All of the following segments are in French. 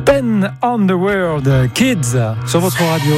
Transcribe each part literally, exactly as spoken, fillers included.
Pen on the World, Kids, sur votre radio.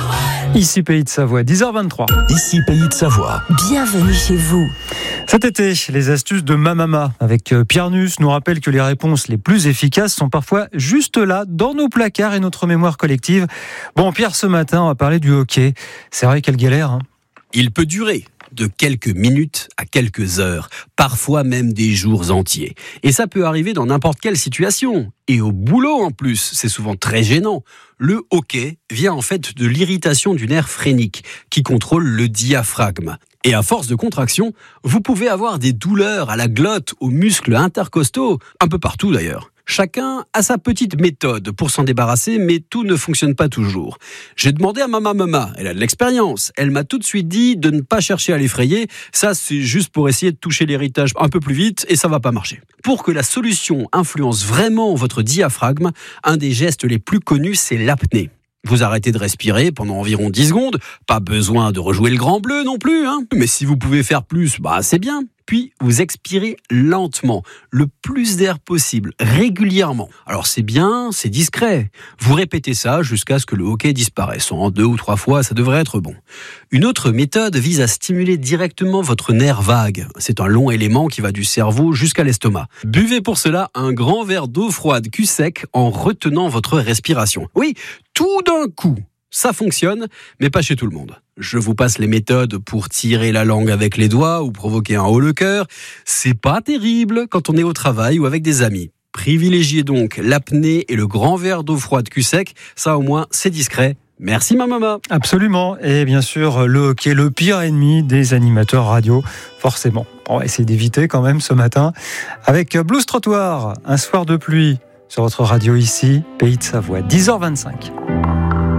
Ici Pays de Savoie, dix heures vingt-trois. Ici Pays de Savoie. Bienvenue chez vous. Cet été, les astuces de Mamama avec Pierre Nuss nous rappellent que les réponses les plus efficaces sont parfois juste là, dans nos placards et notre mémoire collective. Bon, Pierre, ce matin, on va parler du hockey. C'est vrai, quelle galère, hein. Il peut durer de quelques minutes à quelques heures, parfois même des jours entiers. Et ça peut arriver dans n'importe quelle situation. Et au boulot en plus, c'est souvent très gênant. Le hoquet vient en fait de l'irritation du nerf phrénique qui contrôle le diaphragme. Et à force de contraction, vous pouvez avoir des douleurs à la glotte, aux muscles intercostaux, un peu partout d'ailleurs. Chacun a sa petite méthode pour s'en débarrasser, mais tout ne fonctionne pas toujours. J'ai demandé à ma maman, elle a de l'expérience. Elle m'a tout de suite dit de ne pas chercher à l'effrayer. Ça, c'est juste pour essayer de toucher l'héritage un peu plus vite et ça va pas marcher. Pour que la solution influence vraiment votre diaphragme, un des gestes les plus connus, c'est l'apnée. Vous arrêtez de respirer pendant environ dix secondes. Pas besoin de rejouer le grand bleu non plus, hein. Mais si vous pouvez faire plus, bah c'est bien. Puis vous expirez lentement, le plus d'air possible, régulièrement. Alors c'est bien, c'est discret. Vous répétez ça jusqu'à ce que le hoquet disparaisse. En deux ou trois fois, ça devrait être bon. Une autre méthode vise à stimuler directement votre nerf vague. C'est un long élément qui va du cerveau jusqu'à l'estomac. Buvez pour cela un grand verre d'eau froide cul sec en retenant votre respiration. Oui, tout d'un coup. Ça fonctionne, mais pas chez tout le monde. Je vous passe les méthodes pour tirer la langue avec les doigts ou provoquer un haut le cœur. C'est pas terrible quand on est au travail ou avec des amis. Privilégiez donc l'apnée et le grand verre d'eau froide cul sec. Ça au moins, c'est discret. Merci ma maman. Absolument. Et bien sûr, le hockey, le pire ennemi des animateurs radio. Forcément. On va essayer d'éviter quand même ce matin. Avec Blues Trottoir, un soir de pluie sur votre radio ici, Pays de Savoie, dix heures vingt-cinq.